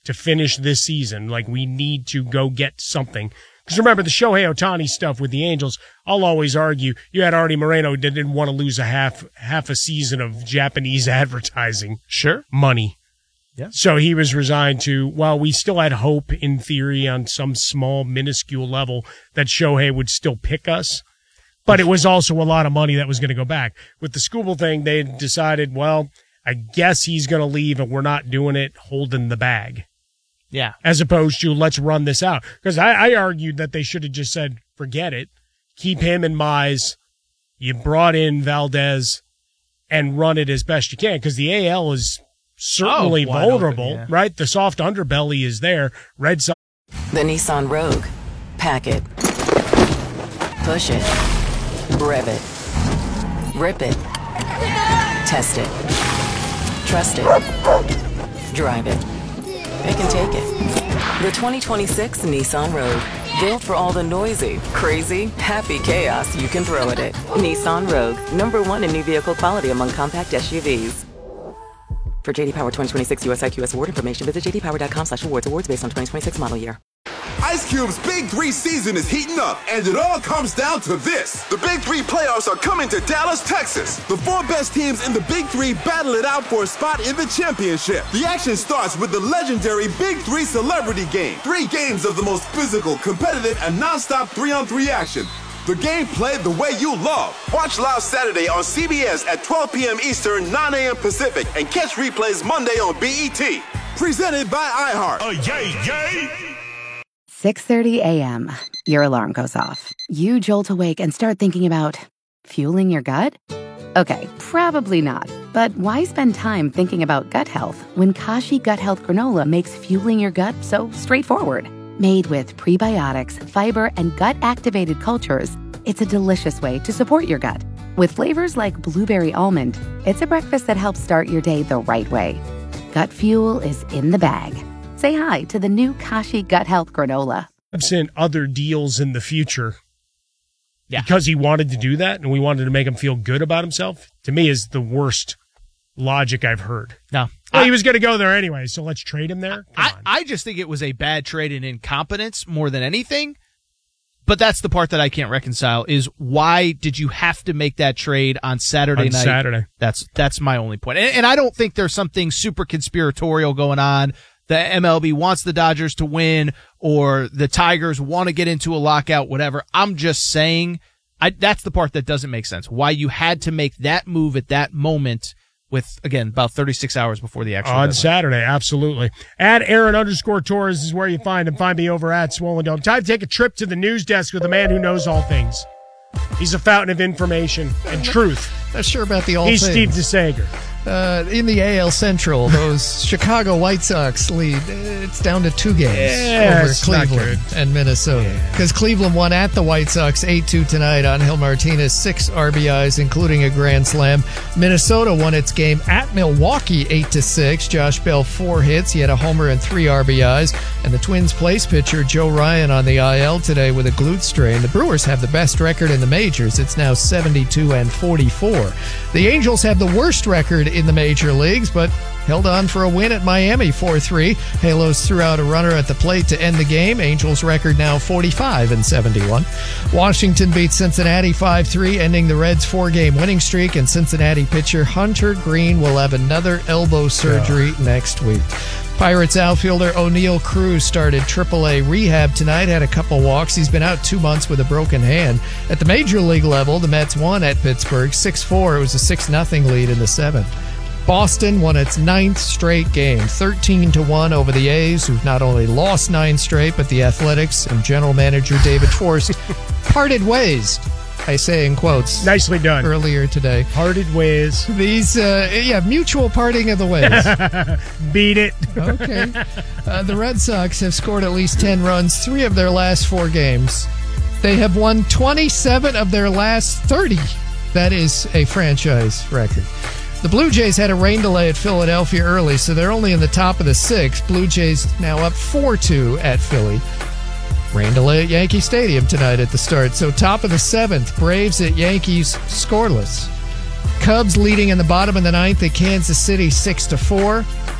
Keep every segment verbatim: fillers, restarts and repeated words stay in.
to finish this season. Like, we need to go get something. Because remember, the Shohei Ohtani stuff with the Angels, I'll always argue, you had Artie Moreno that didn't want to lose a half half a season of Japanese advertising sure money. Yeah. So he was resigned to, well, we still had hope in theory on some small, minuscule level that Shohei would still pick us. But it was also a lot of money that was going to go back. With the Skubal thing, they decided, well, I guess he's going to leave and we're not doing it holding the bag. Yeah. As opposed to let's run this out. Because I, I argued that they should have just said, forget it. Keep him and Mize. You brought in Valdez and run it as best you can. Because the A L is certainly oh, vulnerable, open, yeah. right? The soft underbelly is there. Red Sox. The Nissan Rogue. Pack it. Push it. Rev it. Rip it. Test it. Trust it. Drive it. It can take it. The twenty twenty-six Nissan Rogue. Built for all the noisy, crazy, happy chaos you can throw at it. Nissan Rogue. Number one in new vehicle quality among compact S U Vs. For J D Power twenty twenty-six U S I Q S award information, visit j d power dot com slash awards. Awards based on twenty twenty-six model year. Ice Cube's Big Three season is heating up, and it all comes down to this. The Big Three playoffs are coming to Dallas, Texas. The four best teams in the Big Three battle it out for a spot in the championship. The action starts with the legendary Big Three Celebrity Game. Three games of the most physical, competitive, and non-stop three-on-three action. The game played the way you love. Watch live Saturday on C B S at twelve p.m. Eastern, nine a.m. Pacific, and catch replays Monday on B E T. Presented by iHeart. Oh, yay, yay! six thirty a.m. Your alarm goes off. You jolt awake and start thinking about fueling your gut? Okay, probably not. But why spend time thinking about gut health when Kashi Gut Health Granola makes fueling your gut so straightforward? Made with prebiotics, fiber, and gut-activated cultures, it's a delicious way to support your gut. With flavors like blueberry almond, it's a breakfast that helps start your day the right way. Gut fuel is in the bag. Say hi to the new Kashi Gut Health Granola. I've seen other deals in the future yeah. because he wanted to do that and we wanted to make him feel good about himself. To me, is the worst logic I've heard. No. Well, I, he was going to go there anyway, so let's trade him there. I, I just think it was a bad trade and incompetence more than anything. But that's the part that I can't reconcile is why did you have to make that trade on Saturday on night? Saturday. That's that's my only point. And, and I don't think there's something super conspiratorial going on. The M L B wants the Dodgers to win or the Tigers want to get into a lockout, whatever. I'm just saying I, that's the part that doesn't make sense. Why you had to make that move at that moment with, again, about thirty-six hours before the actual On deadline. Saturday, absolutely. At Aaron underscore Torres is where you find him. Find me over at Swollen Dome. Time to take a trip to the news desk with a man who knows all things. He's a fountain of information and truth. Not sure about the all He's things. Steve DeSager. Uh, in the A L Central, those Chicago White Sox lead. It's down to two games yeah, over Cleveland and Minnesota. Because yeah. Cleveland won at the White Sox eight two tonight. Angel Martinez, six R B Is, including a grand slam. Minnesota won its game at Milwaukee eight to six. Josh Bell, four hits. He had a homer and three R B Is. And the Twins place pitcher Joe Ryan on the I L today with a glute strain. The Brewers have the best record in the majors. It's now seventy-two and forty-four. The Angels have the worst record in the major leagues, but held on for a win at Miami four three. Halos threw out a runner at the plate to end the game. Angels record now forty-five and seventy-one. Washington beats Cincinnati five three, ending the Reds' four-game winning streak, and Cincinnati pitcher Hunter Green will have another elbow surgery yeah. next week. Pirates outfielder O'Neal Cruz started triple A rehab tonight, had a couple walks. He's been out two months with a broken hand. At the major league level, the Mets won at Pittsburgh six four. It was a six nothing lead in the seventh. Boston won its ninth straight game, thirteen to one over the A's, who've not only lost nine straight, but the Athletics and general manager David Forst parted ways. I say in quotes. Nicely done. Earlier today. Parted ways. These, uh, yeah, mutual parting of the ways. Beat it. Okay. Uh, the Red Sox have scored at least ten runs, three of their last four games. They have won twenty-seven of their last thirty. That is a franchise record. The Blue Jays had a rain delay at Philadelphia early, so they're only in the top of the sixth. Blue Jays now up four two at Philly. Rain delay at Yankee Stadium tonight at the start. So top of the seventh, Braves at Yankees scoreless. Cubs leading in the bottom of the ninth at Kansas City six to four.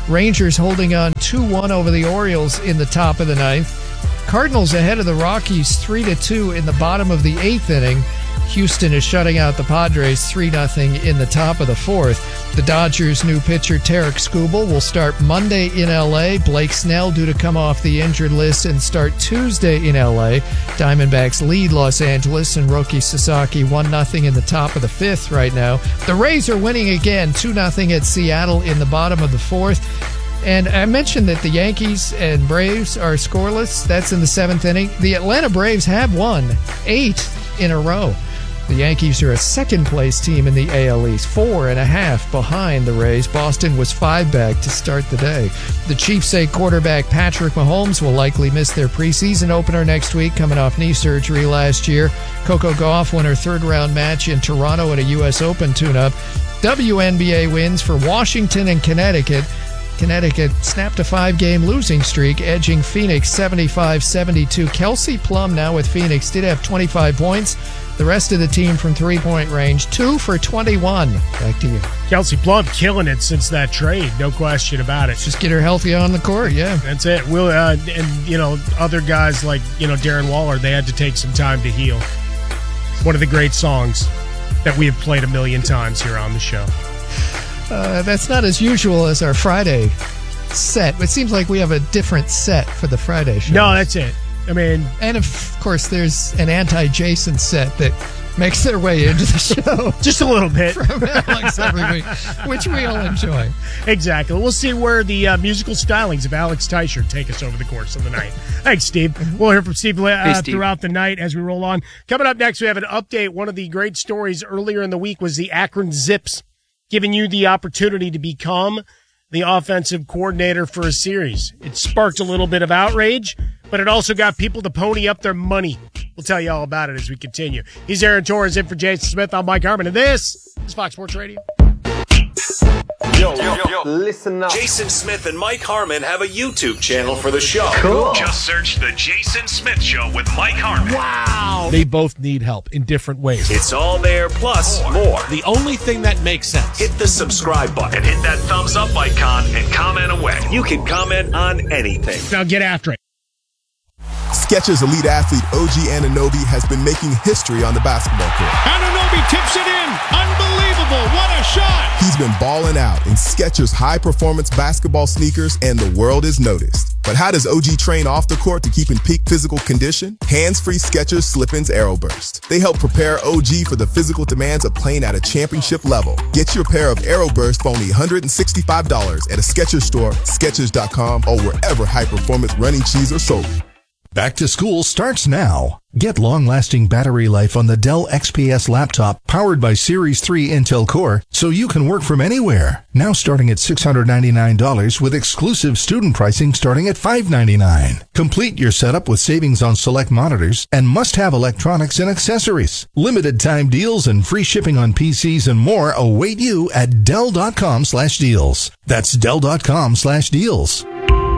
Rangers holding on two one over the Orioles in the top of the ninth. Cardinals ahead of the Rockies three to two in the bottom of the eighth inning. Houston is shutting out the Padres three nothing in the top of the fourth. The Dodgers' new pitcher Tarek Skubal will start Monday in L A. Blake Snell due to come off the injured list and start Tuesday in L A. Diamondbacks lead Los Angeles and Roki Sasaki one nothing in the top of the fifth right now. The Rays are winning again two nothing at Seattle in the bottom of the fourth. And I mentioned that the Yankees and Braves are scoreless. That's in the seventh inning. The Atlanta Braves have won eight in a row. The Yankees are a second-place team in the A L East, four and a half behind the Rays. Boston was five back to start the day. The Chiefs say quarterback Patrick Mahomes will likely miss their preseason opener next week, coming off knee surgery last year. Coco Gauff won her third-round match in Toronto at a U S Open tune-up. W N B A wins for Washington and Connecticut. Connecticut snapped a five-game losing streak, edging Phoenix seventy-five seventy-two. Kelsey Plum now with Phoenix did have twenty-five points. The rest of the team from three-point range, two for twenty-one. Back to you. Kelsey Plum killing it since that trade, no question about it. Just get her healthy on the court, yeah. That's it. We'll, uh, and, you know, other guys like, you know, Darren Waller, they had to take some time to heal. One of the great songs that we have played a million times here on the show. Uh, that's not as usual as our Friday set. It seems like we have a different set for the Friday show. No, that's it. I mean... And, of course, there's an anti-Jason set that makes their way into the show. Just a little bit. From Alex every week, which we all enjoy. Exactly. We'll see where the uh, musical stylings of Alex Teicher take us over the course of the night. Thanks, Steve. We'll hear from Steve, uh, hey, Steve throughout the night as we roll on. Coming up next, we have an update. One of the great stories earlier in the week was the Akron Zips giving you the opportunity to become the offensive coordinator for a series. It sparked a little bit of outrage, but it also got people to pony up their money. We'll tell you all about it as we continue. He's Aaron Torres in for Jason Smith. I'm Mike Harmon, and this is Fox Sports Radio. Yo, yo, yo, listen up. Jason Smith and Mike Harmon have a YouTube channel for the show. Cool. Just search The Jason Smith Show with Mike Harmon. Wow. They both need help in different ways. It's all there, plus more. more. The only thing that makes sense. Hit the subscribe button. And hit that thumbs up icon and comment away. You can comment on anything. Now get after it. Skechers elite athlete O G Anunoby has been making history on the basketball court. Anunoby tips it in. Unbelievable. What a shot. He's been balling out in Skechers high-performance basketball sneakers, and the world is noticed. But how does O G train off the court to keep in peak physical condition? Hands-free Skechers Slip-ins Aeroburst. They help prepare O G for the physical demands of playing at a championship level. Get your pair of Aeroburst for only one hundred sixty-five dollars at a Skechers store, Skechers dot com, or wherever high-performance running shoes are sold. Back to school starts now. Get long-lasting battery life on the Dell X P S laptop powered by Series three Intel Core so you can work from anywhere. Now starting at six hundred ninety-nine dollars with exclusive student pricing starting at five hundred ninety-nine dollars. Complete your setup with savings on select monitors and must-have electronics and accessories. Limited time deals and free shipping on P Cs and more await you at Dell dot com slash deals. That's Dell dot com slash deals.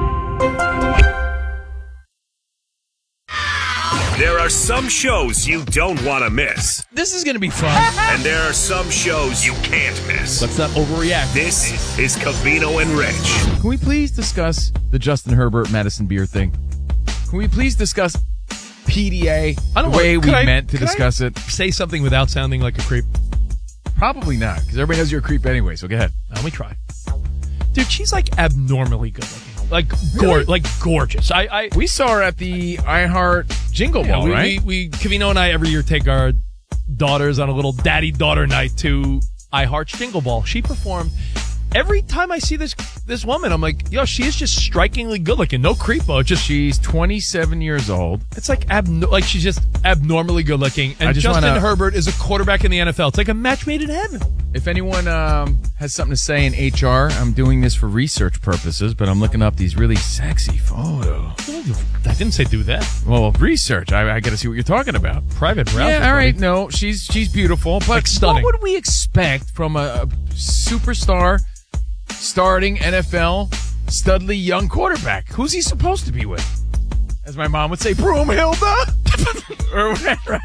There are some shows you don't want to miss. This is going to be fun. And there are some shows you can't miss. Let's not overreact. This is Covino and Rich. Can we please discuss the Justin Herbert Madison Beer thing? Can we please discuss P D A I don't the way want, we I, meant to discuss I it? Say something without sounding like a creep. Probably not, because everybody knows you're a creep anyway, so go ahead. Let me try. Dude, she's like abnormally good looking. Like, really? gor- like gorgeous. I, I We saw her at the iHeart Jingle yeah, Ball, we, right? We, we, Covino and I every year take our daughters on a little daddy-daughter night to iHeart's Jingle Ball. She performed. Every time I see this this woman, I'm like, yo, she is just strikingly good looking. No creepo. Just she's twenty-seven years old. It's like abno- like she's just abnormally good looking. And just Justin wanna, Herbert is a quarterback in the N F L. It's like a match made in heaven. If anyone um, has something to say in H R, I'm doing this for research purposes, but I'm looking up these really sexy photos. I didn't say do that. Well, research. I, I got to see what you're talking about. Private browser. Yeah, all right. buddy. No, she's she's beautiful, but like stunning. What would we expect from a, a superstar starting N F L studly young quarterback? Who's he supposed to be with? As my mom would say, Broomhilda? Or whatever, right?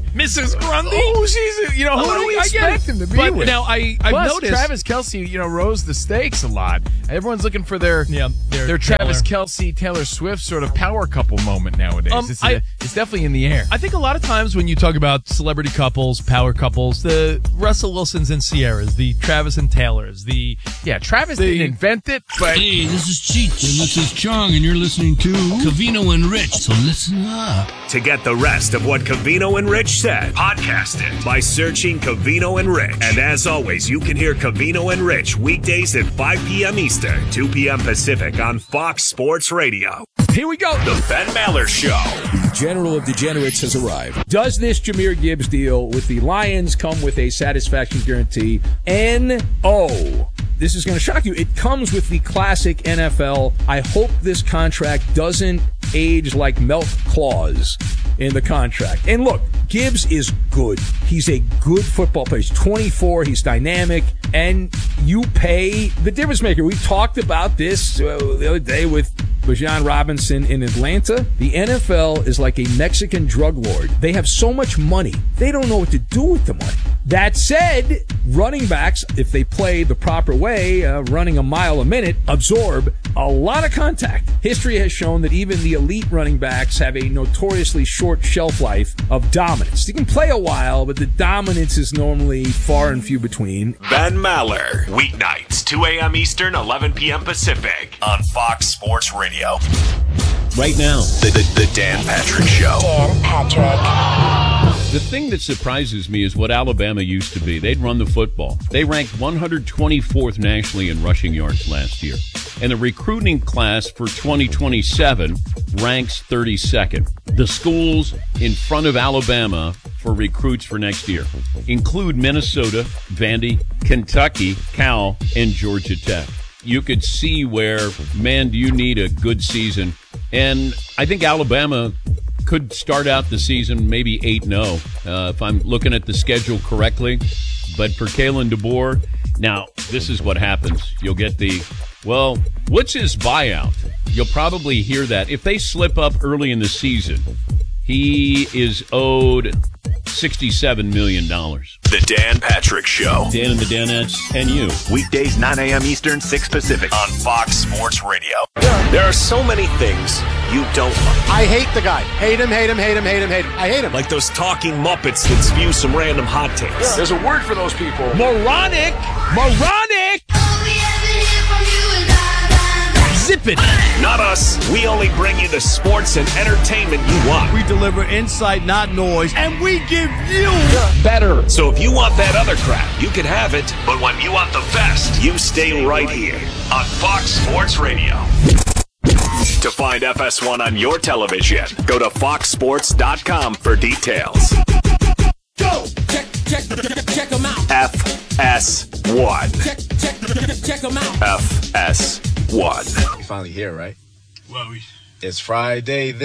Missus Grundy. Oh, she's, you know, who do we I get expect it. him to be But with? now I, I've Plus, noticed Travis Kelce, you know, rose the stakes a lot. Everyone's looking for their Yeah, their their Travis Taylor. Kelce, Taylor Swift sort of power couple moment nowadays. Um, it's, I- a, it's definitely in the air. I think a lot of times when you talk about celebrity couples, power couples, the Russell Wilsons and Sierras, the Travis and Taylors, the yeah, Travis the- didn't invent it, but Hey, this is Cheech, and this is Chong, and you're listening to Covino and Rich, so listen up. To get the rest of what Covino and Rich said, podcast it by searching Covino and Rich. And as always, you can hear Covino and Rich weekdays at five p.m. Eastern, two p.m. Pacific on Fox Sports Radio. here we go. The Ben Maller Show. The General of Degenerates has arrived. Does this Jahmyr Gibbs deal with the Lions come with a satisfaction guarantee? N O. This is going to shock you. It comes with the classic N F L. I hope this contract doesn't age like milk clause in the contract. And look, Gibbs is good. He's a good football player. He's twenty-four. He's dynamic. And you pay the difference maker. We talked about this uh, the other day with Bijan Robinson in Atlanta. The N F L is like a Mexican drug lord. They have so much money, they don't know what to do with the money. That said, running backs, if they play the proper way, uh, running a mile a minute, absorb a lot of contact. History has shown that even the elite running backs have a notoriously short shelf life of dominance. They can play a while, but the dominance is normally far and few between. Ben Maller, weeknights, two a.m. Eastern, eleven p.m. Pacific on Fox Sports Radio. Right now, the, the, the Dan Patrick Show. Dan Patrick. The thing that surprises me is what Alabama used to be. They'd run the football. They ranked one hundred twenty-fourth nationally in rushing yards last year. And the recruiting class for twenty twenty-seven ranks thirty-second. The schools in front of Alabama for recruits for next year include Minnesota, Vandy, Kentucky, Cal, and Georgia Tech. You could see where, man, do you need a good season. And I think Alabama could start out the season maybe eight and oh, uh, if I'm looking at the schedule correctly. But for Kalen DeBoer, now, this is what happens. You'll get the, well, what's his buyout? You'll probably hear that. If they slip up early in the season, he is owed sixty-seven million dollars. The Dan Patrick Show. Dan and the Danettes and you. Weekdays, nine a.m. Eastern, six Pacific on Fox Sports Radio. There are so many things you don't like. I hate the guy. Hate him, hate him, hate him, hate him, hate him. I hate him. Like those talking Muppets that spew some random hot takes. There's a word for those people. Moronic! Moronic! Zip it! Not us. We only bring you the sports and entertainment you want. We deliver insight, not noise, and we give you better. So if you want that other crap, you can have it. But when you want the best, you stay right here on Fox Sports Radio. To find F S one on your television, go to fox sports dot com for details. Go! Check, check, check, check them out. F S one. Check, check, check them out. F S one. You're finally here, right? Well, we... It's Friday.